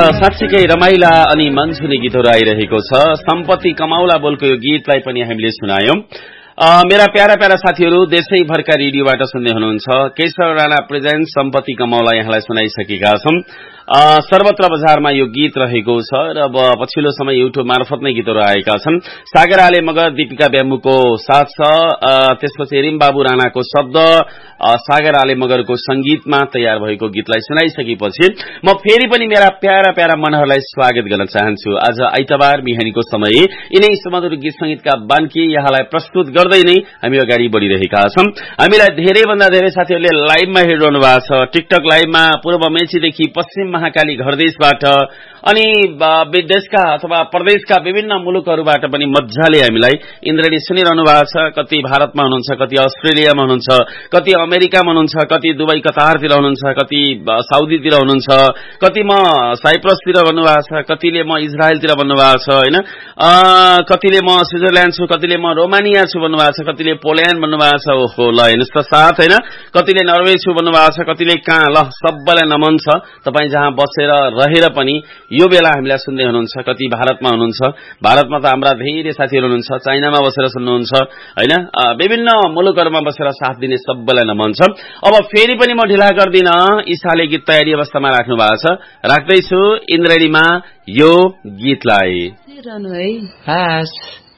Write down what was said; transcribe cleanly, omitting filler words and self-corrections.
साँच्चीकै रमाइला अनि मन छुने गीतहरू आइरहेको छ। सम्पत्ति कमाउला बोलको यो गीतलाई पनि हामीले सुनायौं। मेरा प्यारा प्यारा साथीहरू देशैभरका रेडियोबाट सुन्दै हुनुहुन्छ। केशव राणा प्रेजेन्ट सम्पत्ति कमाउला यहाँलाई सुनाइसकेका छौं। सर्वत्र बजारमा यो गीत रहेको छ र पछिल्लो समय युट्युब मार्फत नै गीतहरू आएका छन्। सागर आले मगर दीपिका ब्याम्बुको साथ छ, त्यसपछि रिमबाबु राणाको शब्द, सागर आले मगरको संगीतमा तयार भएको गीतलाई सुनाइसकेपछि म फेरि पनि मेरा प्यारा प्यारा मनहरूलाई स्वागत गर्न चाहन्छु। आज आइतबार बिहानीको समय यिनै सुमधुर गीत संगीतका बान्की यहाँलाई प्रस्तुत गर्दै नै हामी अगाडि बढ़िरहेका छौं। हामीलाई धेरैभन्दा धेरै साथीहरूले लाइभमा हेरिरहनु भएको छ। टिकटक लाइभमा पूर्व मेचीदेखि पश्चिम महाकाली घरदेशबाट अनि विदेशका अथवा प्रदेशका विभिन्न मुलुकहरूबाट पनि मजाले हामीलाई इन्द्रणी सुनिरहनु भएको छ। कति भारतमा हुनुहुन्छ, कति अस्ट्रेलियामा हुनुहुन्छ, कति अमेरिकामा हुनुहुन्छ, कति दुबई कतारतिर हुनुहुन्छ, कति साउदीतिर हुनुहुन्छ, कति म साइप्रसतिर भन्नुभएको छ, कतिले म इजरायलतिर भन्नुभएको छ हैन, कतिले म स्विजरल्याण्ड छु, कतिले म रोमानिया छु भन्नुभएको छ, कतिले पोल्याण्ड भन्नुभएको छ। ओहो ल हेर्नुस् त साथ हैन, कतिले नर्वे छु भन्नुभएको छ, कतिले कहाँ। ल सबैलाई नमन छ। तपाई जहाँ बसेर रहेर पनि यो बेला हामीलाई सुन्दै हुनुहुन्छ। कति भारतमा हुनुहुन्छ, भारतमा त हाम्रा धेरै साथीहरू हुनुहुन्छ, चाइनामा बसेर सुन्नुहुन्छ हैन, विभिन्न मुलुकहरूमा बसेर साथ दिने सबैलाई नमन छ। अब फेरि पनि म ढिला गर्दिन, ईशाले गीत तयारी अवस्थामा राख्नु भएको छ। राख्दैछु इन्द्रणीमा यो गीतलाई।